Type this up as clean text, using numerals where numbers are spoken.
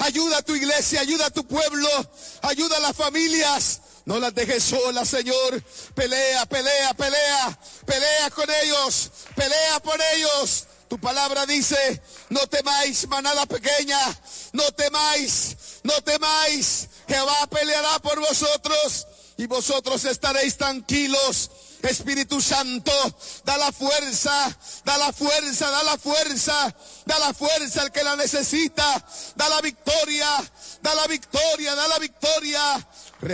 Ayuda a tu iglesia, ayuda a tu pueblo, ayuda a las familias. No las dejes solas, Señor. Pelea, pelea, pelea. Pelea con ellos, pelea por ellos. Tu palabra dice, no temáis, manada pequeña. No temáis, no temáis. Jehová peleará por vosotros y vosotros estaréis tranquilos. Espíritu Santo, da la fuerza, da la fuerza, da la fuerza, da la fuerza al que la necesita, da la victoria, da la victoria, da la victoria.